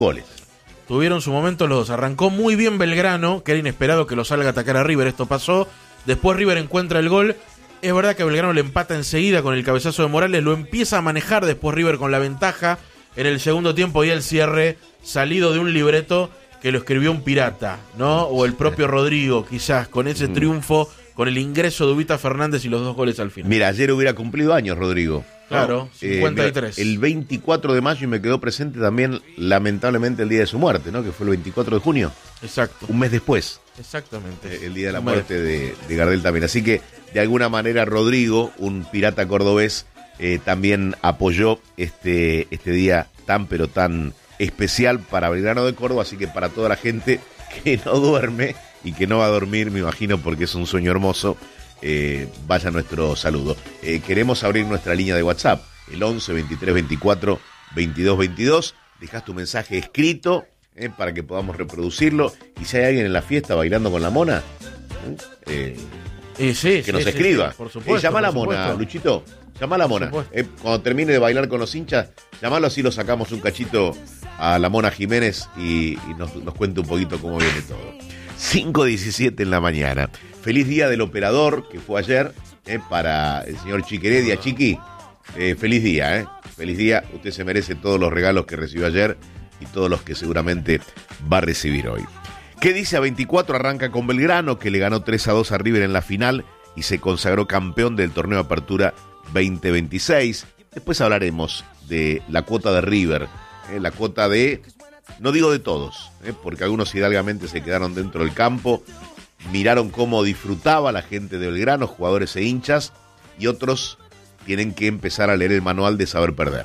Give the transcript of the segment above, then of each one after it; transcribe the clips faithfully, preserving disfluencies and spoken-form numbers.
goles. Tuvieron su momento los dos. Arrancó muy bien Belgrano, que era inesperado que lo salga a atacar a River. Esto pasó. Después River encuentra el gol. Es verdad que Belgrano le empata enseguida con el cabezazo de Morales. Lo empieza a manejar después River con la ventaja. En el segundo tiempo y el cierre salido de un libreto que lo escribió un pirata, ¿no? O el propio Rodrigo, quizás, con ese mm. triunfo, con el ingreso de Ubita Fernández y los dos goles al final. Mira, ayer hubiera cumplido años, Rodrigo. Claro, ¿no? cincuenta y tres. Eh, mira, el veinticuatro de mayo y me quedó presente también, lamentablemente, el día de su muerte, ¿no? Que fue el veinticuatro de junio. Exacto. Un mes después. Exactamente. Eh, el día de la muerte de, de Gardel también. Así que, de alguna manera, Rodrigo, un pirata cordobés, eh, también apoyó este, este día tan, pero tan especial para Belgrano de Córdoba. Así que para toda la gente que no duerme y que no va a dormir, me imagino, porque es un sueño hermoso, Eh, vaya nuestro saludo. Eh, queremos abrir nuestra línea de WhatsApp, el once, veintitrés, veinticuatro, veintidós, veintidós. Dejás tu mensaje escrito eh, para que podamos reproducirlo. Y si hay alguien en la fiesta bailando con la mona, eh, eh, sí, que sí, nos sí, escriba. Sí, por supuesto, eh, llama a la por mona, supuesto. Luchito. Llama a la mona. Eh, cuando termine de bailar con los hinchas, llamalo, así lo sacamos un cachito a la Mona Jiménez y, y nos, nos cuenta un poquito cómo viene todo. cinco diecisiete en la mañana. Feliz día del operador, que fue ayer, eh, para el señor Chiqueredia. Chiqui, eh, feliz día, eh. Feliz día. Usted se merece todos los regalos que recibió ayer y todos los que seguramente va a recibir hoy. ¿Qué dice a veinticuatro? Arranca con Belgrano, que le ganó tres a dos a River en la final y se consagró campeón del torneo de apertura veinte veintiséis. Después hablaremos de la cuota de River, eh, la cuota de... No digo de todos, eh, porque algunos hidalgamente se quedaron dentro del campo, miraron cómo disfrutaba la gente de Belgrano, jugadores e hinchas, y otros tienen que empezar a leer el manual de saber perder.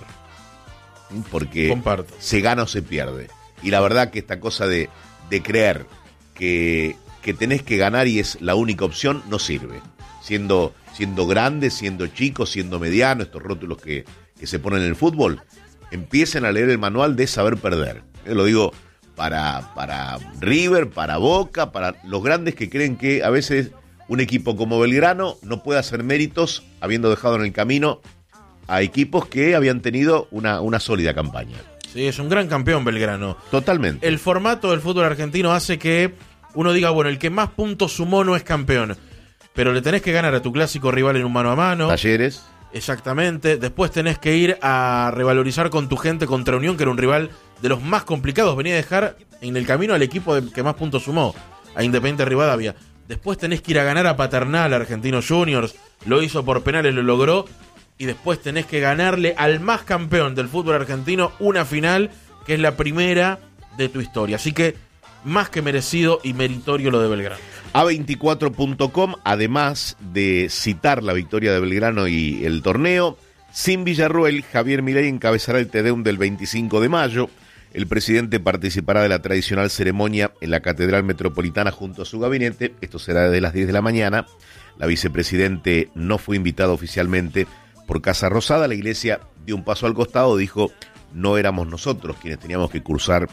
Porque Comparto. Se gana o se pierde. Y la verdad que esta cosa de, de creer que, que tenés que ganar y es la única opción, no sirve. Siendo, siendo grande, siendo chico, siendo mediano, estos rótulos que, que se ponen en el fútbol, empiecen a leer el manual de saber perder. Eh, lo digo para, para River, para Boca, para los grandes que creen que a veces un equipo como Belgrano no puede hacer méritos habiendo dejado en el camino a equipos que habían tenido una, una sólida campaña. Sí, es un gran campeón Belgrano. Totalmente. El formato del fútbol argentino hace que uno diga, bueno, el que más puntos sumó no es campeón, pero le tenés que ganar a tu clásico rival en un mano a mano. Talleres. Exactamente. Después tenés que ir a revalorizar con tu gente contra Unión, que era un rival de los más complicados. Venía a dejar en el camino al equipo de, que más puntos sumó, a Independiente Rivadavia. Después tenés que ir a ganar a Paternal, a Argentinos Juniors. Lo hizo por penales, lo logró. Y después tenés que ganarle al más campeón del fútbol argentino una final, que es la primera de tu historia. Así que más que merecido y meritorio lo de Belgrano. A veinticuatro punto com, además de citar la victoria de Belgrano y el torneo, sin Villarruel, Javier Milei encabezará el Te Deum del veinticinco de mayo. El presidente participará de la tradicional ceremonia en la Catedral Metropolitana junto a su gabinete. Esto será desde las diez de la mañana. La vicepresidente no fue invitada oficialmente por Casa Rosada. La iglesia dio un paso al costado, dijo, no éramos nosotros quienes teníamos que cursar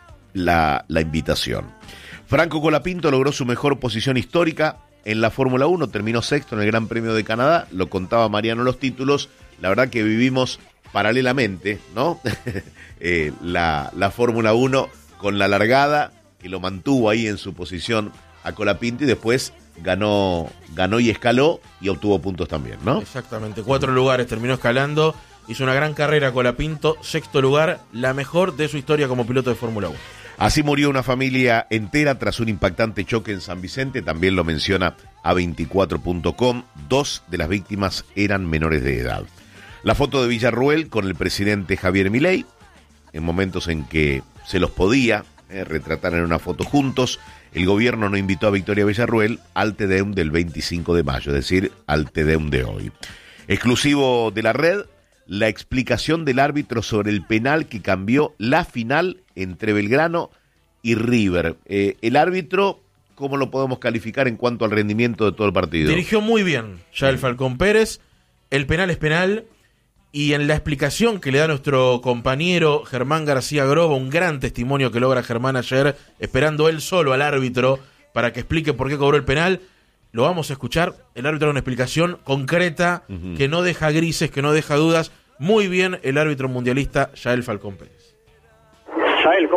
la, la invitación. Franco Colapinto logró su mejor posición histórica en la Fórmula uno, terminó sexto en el Gran Premio de Canadá, lo contaba Mariano los títulos. La verdad que vivimos paralelamente, ¿no? eh, la, la Fórmula uno con la largada, que lo mantuvo ahí en su posición a Colapinto, y después ganó, ganó y escaló y obtuvo puntos también, ¿no? Exactamente, cuatro lugares, terminó escalando, hizo una gran carrera Colapinto, sexto lugar, la mejor de su historia como piloto de Fórmula uno. Así murió una familia entera tras un impactante choque en San Vicente, también lo menciona a veinticuatro punto com, dos de las víctimas eran menores de edad. La foto de Villarruel con el presidente Javier Milei, en momentos en que se los podía eh, retratar en una foto juntos. El gobierno no invitó a Victoria Villarruel al Te Deum del veinticinco de mayo, es decir, al Te Deum de hoy. Exclusivo de la red, la explicación del árbitro sobre el penal que cambió la final entre Belgrano y River. Eh, el árbitro, ¿cómo lo podemos calificar en cuanto al rendimiento de todo el partido? Dirigió muy bien ya el Falcón Pérez, el penal es penal, y en la explicación que le da nuestro compañero Germán García Grobo, un gran testimonio que logra Germán ayer, esperando él solo al árbitro para que explique por qué cobró el penal, lo vamos a escuchar. El árbitro da una explicación concreta, uh-huh, que no deja grises, que no deja dudas. Muy bien el árbitro mundialista Yael Falcón Pérez. Misael, ¿cómo